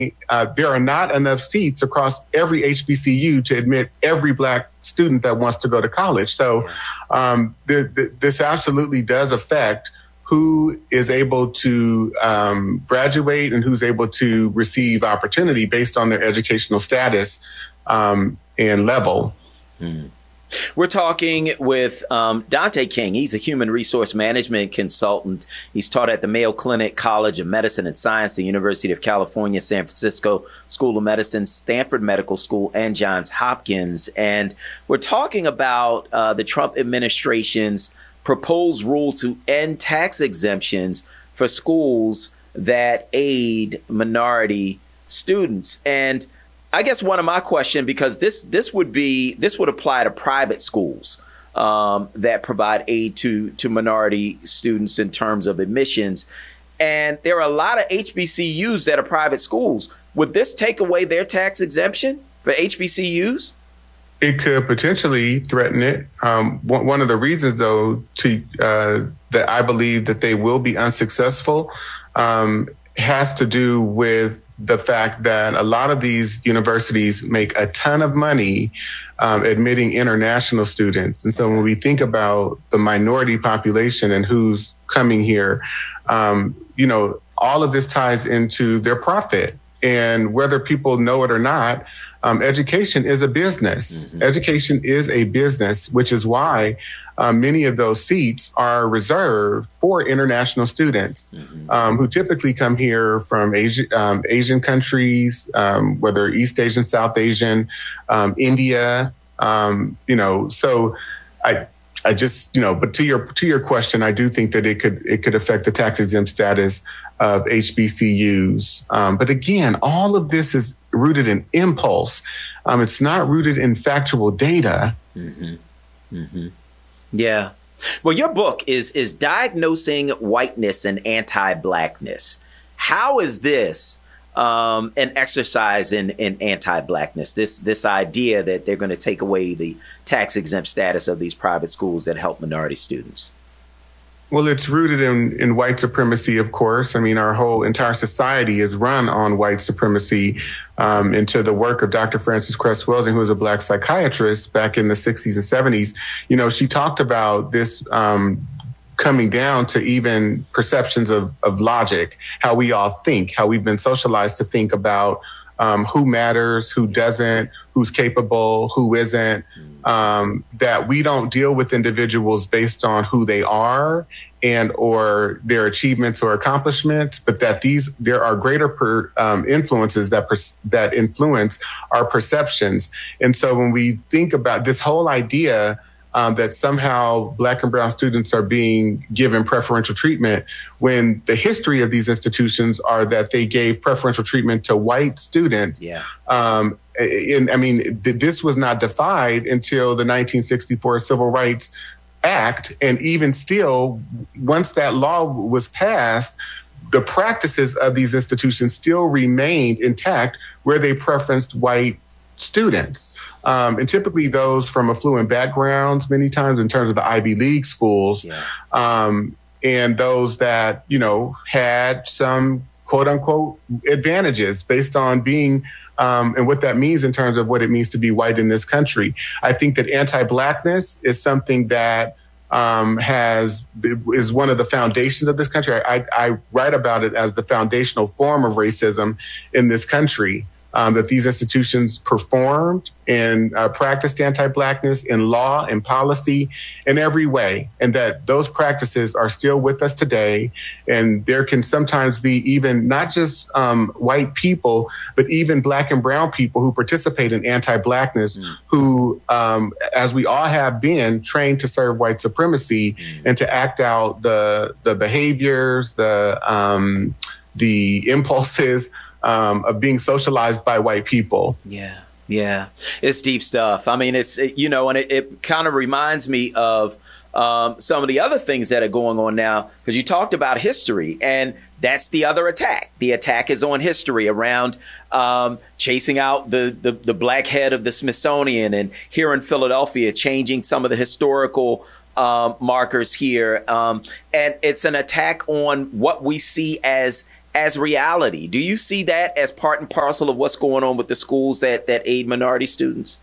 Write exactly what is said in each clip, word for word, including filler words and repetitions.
uh, there are not enough seats across every H B C U to admit every Black student that wants to go to college. So um, th- th- this absolutely does affect who is able to um, graduate and who's able to receive opportunity based on their educational status um, and level. Mm. We're talking with um, Dante King. He's a human resource management consultant. He's taught at the Mayo Clinic College of Medicine and Science, the University of California, San Francisco School of Medicine, Stanford Medical School, and Johns Hopkins. And we're talking about uh, the Trump administration's proposed rule to end tax exemptions for schools that aid minority students. And I guess one of my questions, because this this would be this would apply to private schools um, that provide aid to to minority students in terms of admissions. And there are a lot of H B C Us that are private schools. Would this take away their tax exemption for H B C Us? It could potentially threaten it. Um, one, one of the reasons, though, to uh, that I believe that they will be unsuccessful um, has to do with the fact that a lot of these universities make a ton of money um, admitting international students. And so when we think about the minority population and who's coming here, um, you know, all of this ties into their profit. And whether people know it or not, um, education is a business. Mm-hmm. Education is a business, which is why uh, many of those seats are reserved for international students mm-hmm. um, who typically come here from Asia, um, Asian countries, um, whether East Asian, South Asian, um, India, um, you know, so I, I just, you know, but to your to your question, I do think that it could it could affect the tax exempt status of H B C Us. Um, but again, all of this is rooted in impulse. Um, it's not rooted in factual data. Mm-hmm. Mm-hmm. Yeah. Well, your book is is Diagnosing Whiteness and Anti-Blackness. How is this um, an exercise in, in anti-Blackness? This this idea that they're going to take away the tax exempt status of these private schools that help minority students? Well, it's rooted in, in white supremacy, of course. I mean, our whole entire society is run on white supremacy. Um, into the work of Doctor Frances Cress Welsing, who was a Black psychiatrist back in the sixties and seventies, you know, she talked about this um, coming down to even perceptions of, of logic, how we all think, how we've been socialized to think about um, who matters, who doesn't, who's capable, who isn't. Um, that we don't deal with individuals based on who they are and or their achievements or accomplishments, but that these there are greater per, um, influences that per, that influence our perceptions. And so when we think about this whole idea um, that somehow Black and brown students are being given preferential treatment, when the history of these institutions are that they gave preferential treatment to white students. Yeah. Um, And, I mean, this was not defied until the nineteen sixty-four Civil Rights Act. And even still, once that law was passed, the practices of these institutions still remained intact where they preferenced white students. Um, and typically those from affluent backgrounds, many times in terms of the Ivy League schools, yeah. um, and those that, you know, had some quote unquote advantages based on being um, and what that means in terms of what it means to be white in this country. I think that anti-Blackness is something that um, has is one of the foundations of this country. I, I write about it as the foundational form of racism in this country. Um, that these institutions performed and uh, practiced anti-Blackness in law and policy in every way, and that those practices are still with us today. And there can sometimes be even not just um, white people, but even Black and brown people who participate in anti-Blackness, mm. who, um, as we all have been, trained to serve white supremacy mm. and to act out the the behaviors, the um, the impulses um, of being socialized by white people. Yeah, yeah. It's deep stuff. I mean, it's, it, you know, and it, it kind of reminds me of um, some of the other things that are going on now, because you talked about history, and that's the other attack. The attack is on history around um, chasing out the, the, the black head of the Smithsonian, and here in Philadelphia, changing some of the historical um, markers here. Um, and it's an attack on what we see as as reality. Do you see that as part and parcel of what's going on with the schools that, that aid minority students?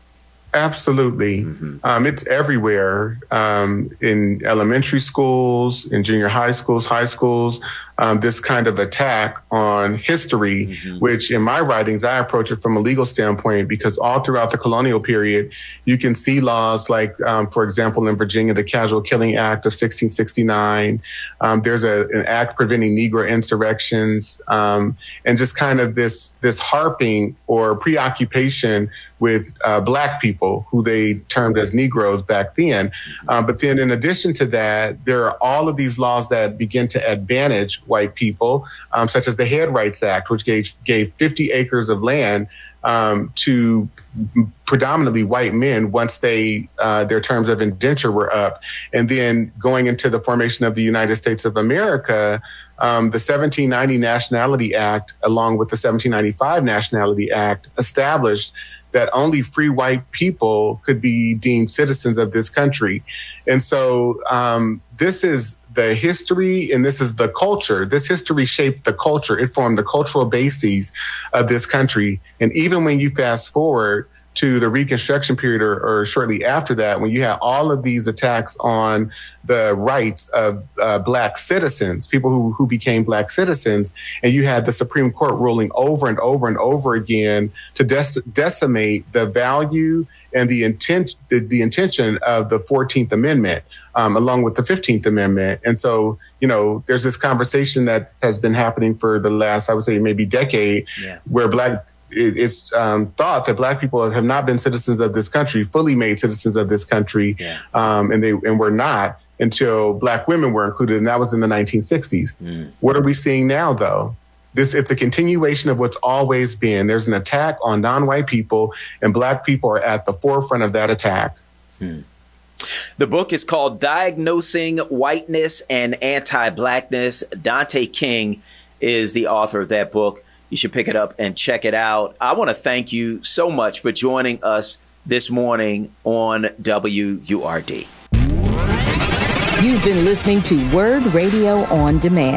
Absolutely. Mm-hmm. Um, it's everywhere, um, in elementary schools, in junior high schools, high schools, um, this kind of attack on history, mm-hmm. which in my writings, I approach it from a legal standpoint, because all throughout the colonial period, you can see laws like, um, for example, in Virginia, the Casual Killing Act of sixteen sixty-nine. Um, there's a, an act preventing Negro insurrections, um, and just kind of this, this harping or preoccupation with uh, Black people, who they termed as Negroes back then. Um, but then in addition to that, there are all of these laws that begin to advantage white people, um, such as the Head Rights Act, which gave, gave fifty acres of land um, to predominantly white men once they uh, their terms of indenture were up. And then going into the formation of the United States of America, um, the seventeen ninety Nationality Act, along with the seventeen ninety-five Nationality Act, established that only free white people could be deemed citizens of this country. And so um, this is the history, and this is the culture. This history shaped the culture. It formed the cultural bases of this country. And even when you fast forward to the Reconstruction period, or, or shortly after that, when you have all of these attacks on the rights of uh, Black citizens, people who, who became Black citizens, and you had the Supreme Court ruling over and over and over again to des- decimate the value and the intent, the, the intention of the fourteenth Amendment, um, along with the fifteenth Amendment. And so, you know, there's this conversation that has been happening for the last, I would say, maybe decade, yeah. where Black it's um, thought that Black people have not been citizens of this country, fully made citizens of this country, yeah. um, and they and were not until Black women were included, and that was in the nineteen sixties. Mm. What are we seeing now, though? This it's a continuation of what's always been. There's an attack on non-white people, and Black people are at the forefront of that attack. Mm. The book is called Diagnosing Whiteness and Anti-Blackness. Dante King is the author of that book. You should pick it up and check it out. I want to thank you so much for joining us this morning on W U R D. You've been listening to Word Radio on Demand.